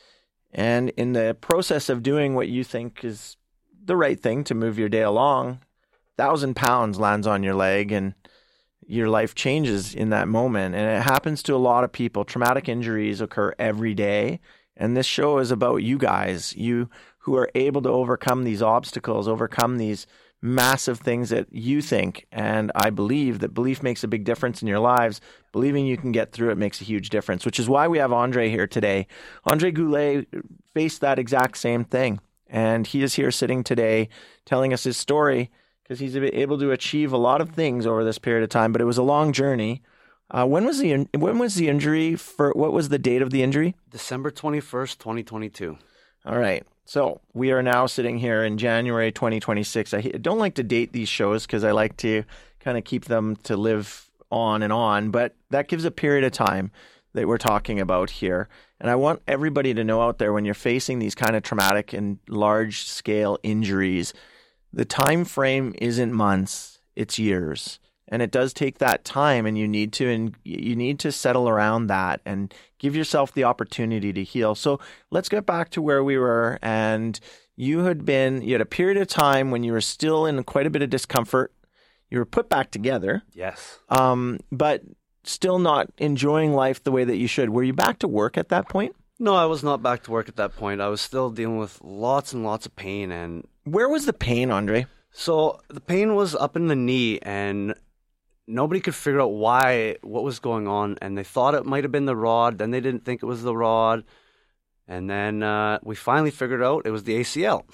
And in the process of doing what you think is the right thing to move your day along, a thousand pounds lands on your leg and your life changes in that moment. And it happens to a lot of people. Traumatic injuries occur every day. And this show is about you guys, you who are able to overcome these obstacles, overcome these massive things that you think. And I believe that belief makes a big difference in your lives. Believing you can get through it makes a huge difference, which is why we have Andre here today. Andre Goulet faced that exact same thing. And he is here sitting today telling us his story because he's able to achieve a lot of things over this period of time, but it was a long journey. Uh, when was the when was the injury? For what was the date of the injury? December twenty-first, twenty twenty-two. All right. So we are now sitting here in January twenty twenty-six. I don't like to date these shows because I like to kind of keep them to live on and on, but that gives a period of time that we're talking about here. And I want everybody to know out there, when you're facing these kind of traumatic and large scale injuries, the time frame isn't months, it's years. And it does take that time, and you need to and you need to settle around that and give yourself the opportunity to heal. So let's get back to where we were. And you had been, you had a period of time when you were still in quite a bit of discomfort. You were put back together. Yes. Um, but still not enjoying life the way that you should. Were you back to work at that point? No, I was not back to work at that point. I was still dealing with lots and lots of pain. And where was the pain, Andre? So the pain was up in the knee, and nobody could figure out why, what was going on, and they thought it might have been the rod. Then they didn't think it was the rod, and then uh, we finally figured out it was the A C L.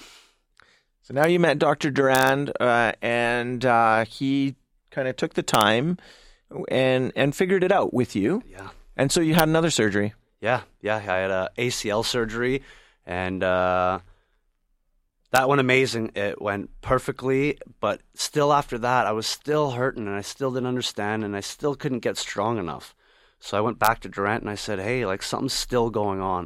So now you met Doctor Durand, uh, and uh, he kind of took the time and and figured it out with you. Yeah. And so you had another surgery. Yeah, yeah. I had a A C L surgery, and uh, that went amazing. It went perfectly, but still after that, I was still hurting, and I still didn't understand, and I still couldn't get strong enough. So I went back to Durant, and I said, hey, like, something's still going on.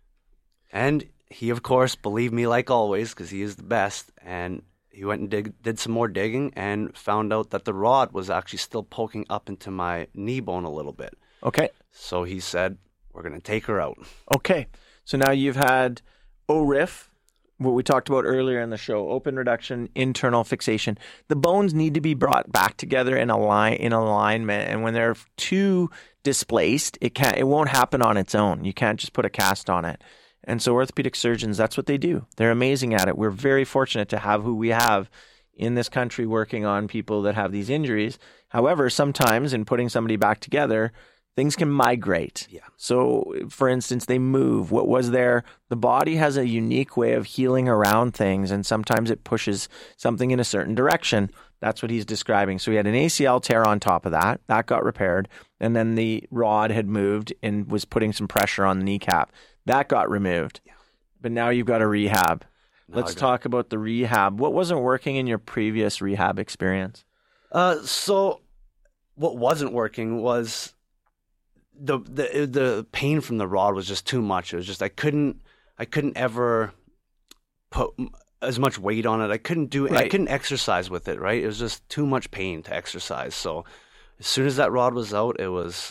And he, of course, believed me like always, because he is the best, and he went and dig, did some more digging and found out that the rod was actually still poking up into my knee bone a little bit. Okay. So he said, we're going to take her out. Okay. So now you've had O R I F, what we talked about earlier in the show, open reduction, internal fixation. The bones need to be brought back together in a line, in alignment, and when they're too displaced, it can't, it won't happen on its own. You can't just put a cast on it. And so orthopedic surgeons, that's what they do. They're amazing at it. We're very fortunate to have who we have in this country working on people that have these injuries. However, sometimes in putting somebody back together, things can migrate. Yeah. So, for instance, they move. What was there? The body has a unique way of healing around things, and sometimes it pushes something in a certain direction. That's what he's describing. So he had an A C L tear on top of that. That got repaired. And then the rod had moved and was putting some pressure on the kneecap. That got removed. Yeah. But now you've got a rehab. Now Let's talk about the rehab. What wasn't working in your previous rehab experience? Uh, so what wasn't working was the the the pain from the rod was just too much. It was just I couldn't I couldn't ever put as much weight on it. I couldn't do Right. I couldn't exercise with it, right? It was just too much pain to exercise. So as soon as that rod was out, it was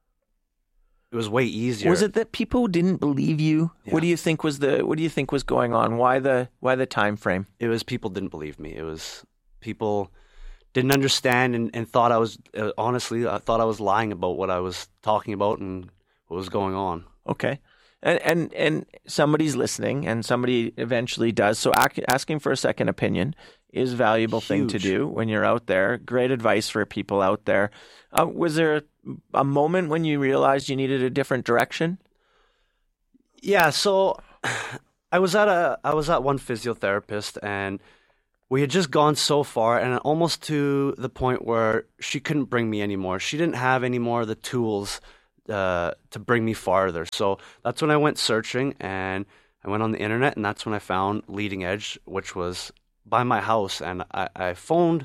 it was way easier. Was it that people didn't believe you? Yeah. What do you think was the what do you think was going on? Why the why the time frame? It was people didn't believe me. It was people didn't understand and, and thought I was uh, honestly I thought I was lying about what I was talking about and what was going on. Okay. And and and somebody's listening, and somebody eventually does. So ac- asking for a second opinion is a valuable thing to Huge. do when you're out there. Great advice for people out there. Uh, was there a, a moment when you realized you needed a different direction? Yeah, so I was at a I was at one physiotherapist, and we had just gone so far and almost to the point where she couldn't bring me anymore. She didn't have any more of the tools uh, to bring me farther. So that's when I went searching, and I went on the internet, and that's when I found Leading Edge, which was by my house. And I, I phoned,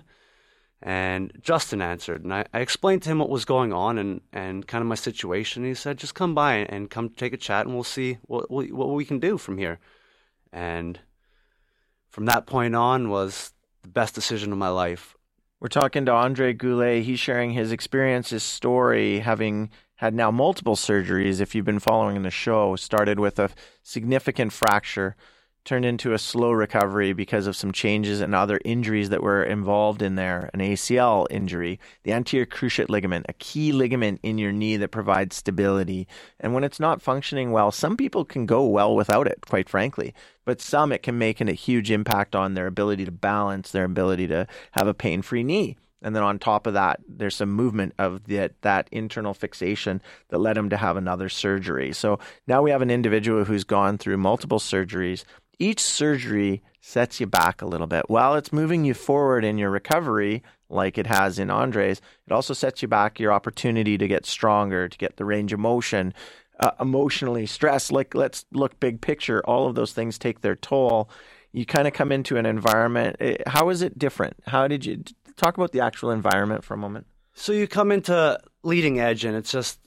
and Justin answered, and I, I explained to him what was going on and, and kind of my situation. He said, just come by and come take a chat, and we'll see what what, what we can do from here. And from that point on was the best decision of my life. We're talking to Andre Goulet. He's sharing his experience, his story, having had now multiple surgeries. If you've been following the show, started with a significant fracture, turned into a slow recovery because of some changes and other injuries that were involved in there. An A C L injury, the anterior cruciate ligament, a key ligament in your knee that provides stability. And when it's not functioning well, some people can go well without it, quite frankly. But some, it can make a huge impact on their ability to balance, their ability to have a pain-free knee. And then on top of that, there's some movement of that that internal fixation that led him to have another surgery. So now we have an individual who's gone through multiple surgeries. Each surgery sets you back a little bit. While it's moving you forward in your recovery, like it has in Andre's, it also sets you back your opportunity to get stronger, to get the range of motion, uh, emotionally stress. Like, let's look big picture. All of those things take their toll. You kind of come into an environment. How is it different? How did you talk about the actual environment for a moment? So you come into Leading Edge, and it's just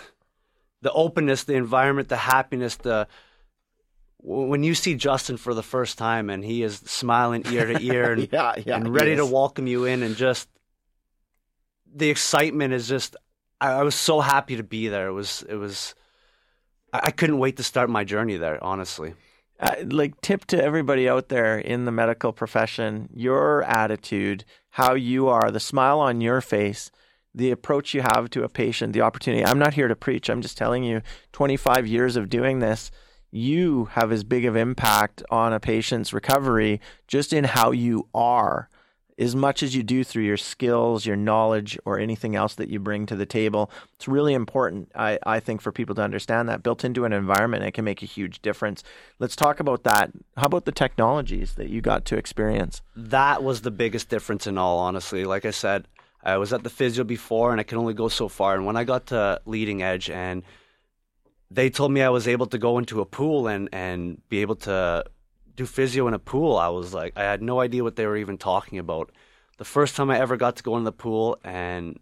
the openness, the environment, the happiness, the when you see Justin for the first time and he is smiling ear to ear and, yeah, yeah, and ready he to is. welcome you in, and just the excitement is just, I, I was so happy to be there. It was, it was, I, I couldn't wait to start my journey there, honestly. Uh, like, tip to everybody out there in the medical profession, your attitude, how you are, the smile on your face, the approach you have to a patient, the opportunity. I'm not here to preach. I'm just telling you, twenty-five years of doing this, you have as big of impact on a patient's recovery just in how you are, as much as you do through your skills, your knowledge, or anything else that you bring to the table. It's really important, I, I think, for people to understand that. Built into an environment, it can make a huge difference. Let's talk about that. How about the technologies that you got to experience? That was the biggest difference in all, honestly. Like I said, I was at the physio before, and I could only go so far. And when I got to Leading Edge, and they told me I was able to go into a pool and, and be able to do physio in a pool, I was like, I had no idea what they were even talking about. The first time I ever got to go in the pool, and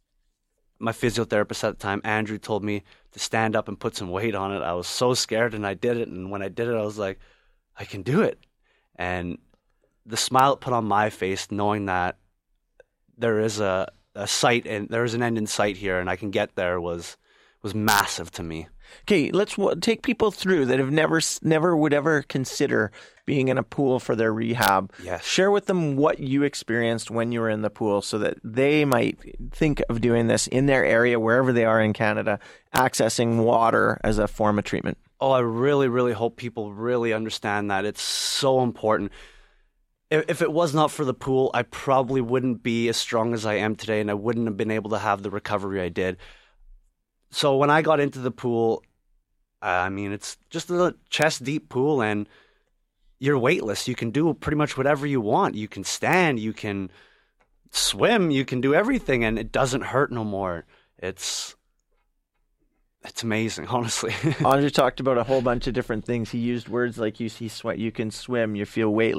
my physiotherapist at the time, Andrew, told me to stand up and put some weight on it. I was so scared, and I did it. And when I did it, I was like, I can do it. And the smile it put on my face, knowing that there is a, a sight and there is an end in sight here, and I can get there, was was massive to me. Okay, let's w- take people through that have never, never would ever consider being in a pool for their rehab. Yes. Share with them what you experienced when you were in the pool so that they might think of doing this in their area, wherever they are in Canada, accessing water as a form of treatment. Oh, I really, really hope people really understand that. It's so important. If, if it was not for the pool, I probably wouldn't be as strong as I am today, and I wouldn't have been able to have the recovery I did. So when I got into the pool, I mean, it's just a chest-deep pool, and you're weightless. You can do pretty much whatever you want. You can stand, you can swim, you can do everything, and it doesn't hurt no more. It's it's amazing, honestly. Andre talked about a whole bunch of different things. He used words like you see sweat, you can swim, you feel weightless.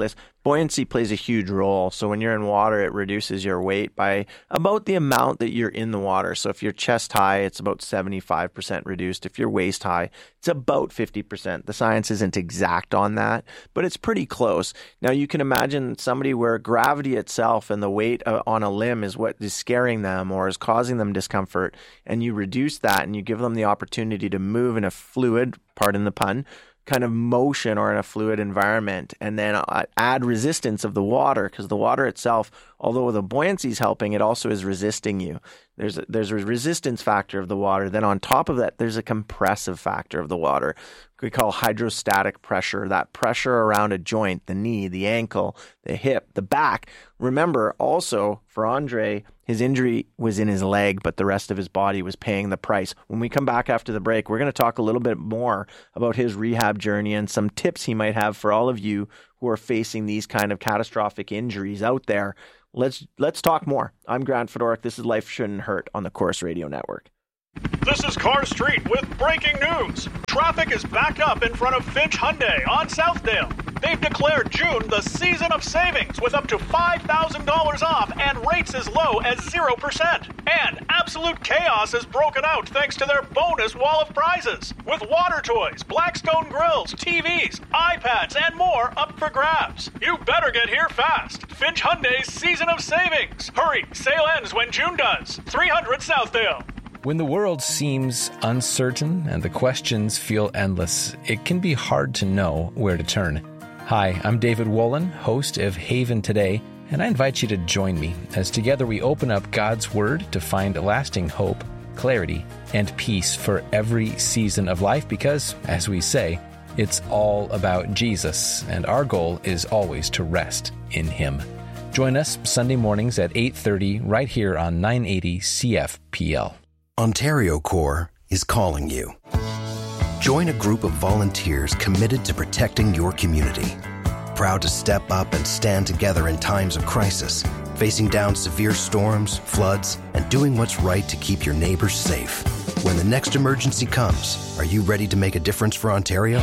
buoyancy plays a huge role. So when you're in water, it reduces your weight by about the amount that you're in the water. So if you're chest high, it's about seventy-five percent reduced. If you're waist high, it's about fifty percent. The science isn't exact on that, but it's pretty close. Now you can imagine somebody where gravity itself and the weight on a limb is what is scaring them or is causing them discomfort, and you reduce that and you give them the opportunity to move in a fluid, pardon the pun, kind of motion or in a fluid environment, and then add resistance of the water, because the water itself, although the buoyancy is helping, it also is resisting you. There's a, there's a resistance factor of the water. Then on top of that, there's a compressive factor of the water. We call hydrostatic pressure, that pressure around a joint, the knee, the ankle, the hip, the back. Remember also for Andre, his injury was in his leg, but the rest of his body was paying the price. When we come back after the break, we're going to talk a little bit more about his rehab journey and some tips he might have for all of you who are facing these kind of catastrophic injuries out there. Let's let's talk more. I'm Grant Fedoruk. This is Life Shouldn't Hurt on the Corus Radio Network. This is Car Street with breaking news. Traffic is backed up in front of Finch Hyundai on Southdale. They've declared June the season of savings with up to five thousand dollars off and rates as low as zero percent. And absolute chaos has broken out thanks to their bonus wall of prizes. With water toys, Blackstone grills, T Vs, iPads, and more up for grabs. You better get here fast. Finch Hyundai's season of savings. Hurry, sale ends when June does. three hundred Southdale. When the world seems uncertain and the questions feel endless, it can be hard to know where to turn. Hi, I'm David Wolin, host of Haven Today, and I invite you to join me as together we open up God's Word to find lasting hope, clarity, and peace for every season of life because, as we say, it's all about Jesus, and our goal is always to rest in Him. Join us Sunday mornings at eight thirty right here on nine eighty C F P L. Ontario Corps is calling you. Join a group of volunteers committed to protecting your community. Proud to step up and stand together in times of crisis, facing down severe storms, floods, and doing what's right to keep your neighbors safe. When the next emergency comes, are you ready to make a difference for Ontario?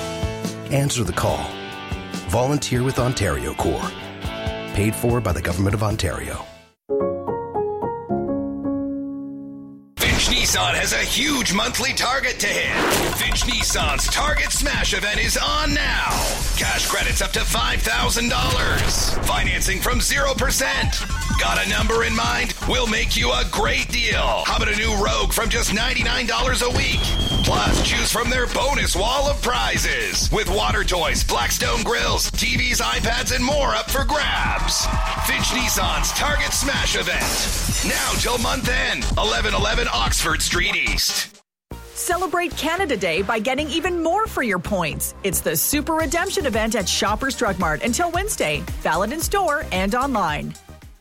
Answer the call. Volunteer with Ontario Corps. Paid for by the Government of Ontario. Nissan has a huge monthly target to hit. Finch Nissan's Target Smash event is on now. Cash credits up to five thousand dollars. Financing from zero percent. Got a number in mind? We'll make you a great deal. How about a new Rogue from just ninety-nine dollars a week? Plus, choose from their bonus wall of prizes. With water toys, Blackstone grills, T Vs, iPads, and more up for grabs. Finch Nissan's Target Smash event. Now till month end. eleven eleven Oxford Street East. Celebrate Canada Day by getting even more for your points. It's the Super Redemption event at Shoppers Drug Mart until Wednesday. Valid in store and online.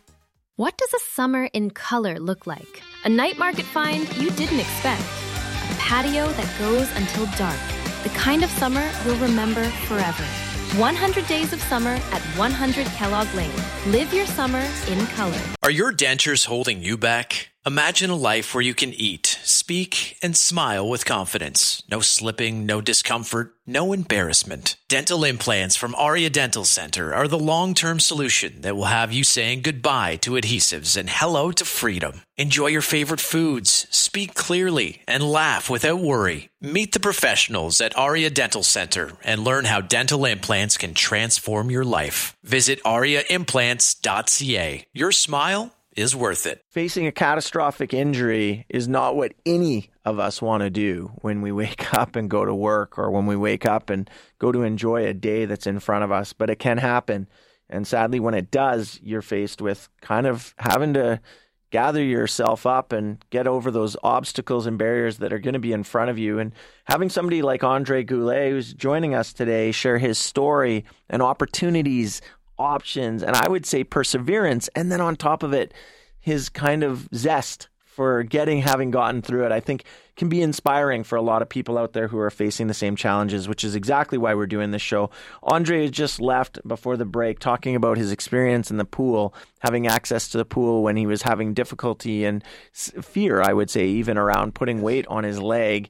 What does a summer in color look like? A night market find you didn't expect. A patio that goes until dark. The kind of summer you'll remember forever. one hundred days of summer at one hundred Kellogg Lane. Live your summer in color. Are your dentures holding you back? Imagine a life where you can eat, speak, and smile with confidence. No slipping, no discomfort, no embarrassment. Dental implants from Aria Dental Center are the long-term solution that will have you saying goodbye to adhesives and hello to freedom. Enjoy your favorite foods, speak clearly, and laugh without worry. Meet the professionals at Aria Dental Center and learn how dental implants can transform your life. Visit aria implants dot c a. Your smile is worth it. Facing a catastrophic injury is not what any of us want to do when we wake up and go to work, or when we wake up and go to enjoy a day that's in front of us, but it can happen. And sadly, when it does, you're faced with kind of having to gather yourself up and get over those obstacles and barriers that are going to be in front of you. And having somebody like Andre Goulet, who's joining us today, share his story and opportunities, options, and I would say perseverance, and then on top of it, his kind of zest for getting, having gotten through it, I think can be inspiring for a lot of people out there who are facing the same challenges, which is exactly why we're doing this show. Andre has just left before the break talking about his experience in the pool, having access to the pool when he was having difficulty and fear, I would say, even around putting weight on his leg.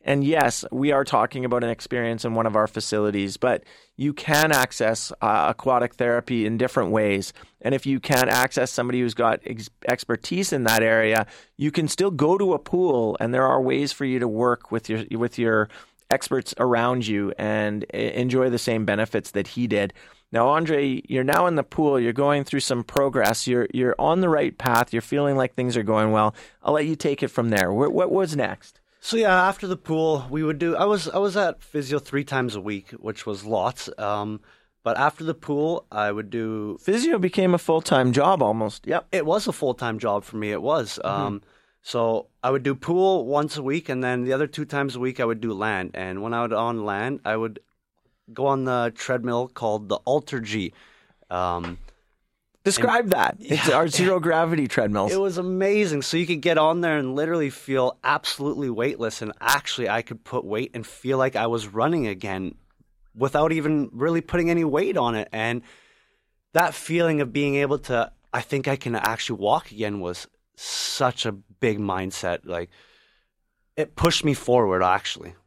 And yes, we are talking about an experience in one of our facilities, but you can access uh, aquatic therapy in different ways. And if you can't access somebody who's got ex- expertise in that area, you can still go to a pool, and there are ways for you to work with your with your experts around you and enjoy the same benefits that he did. Now, Andre, you're now in the pool. You're going through some progress. You're you're on the right path. You're feeling like things are going well. I'll let you take it from there. What, what was next? So yeah, after the pool, we would do. I was I was at physio three times a week, which was lots. Um, but after the pool, I would do physio became a full time job almost. Yep, it was a full time job for me. It was. Mm-hmm. Um, so I would do pool once a week, and then the other two times a week I would do land. And when I would on land, I would go on the treadmill called the Alter G. Um, Describe and, that. It's our zero gravity treadmills. It was amazing. So you could get on there and literally feel absolutely weightless. And actually, I could put weight and feel like I was running again without even really putting any weight on it. And that feeling of being able to, I think I can actually walk again, was such a big mindset. Like, it pushed me forward, actually.